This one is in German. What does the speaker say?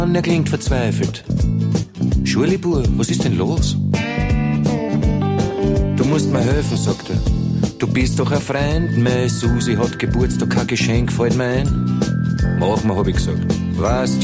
Er klingt verzweifelt. Schulibur, was ist denn los? Du musst mir helfen, sagt er. Du bist doch ein Freund, meine Susi hat Geburtstag, kein Geschenk fällt mir ein. Mach mal, hab ich gesagt. Was?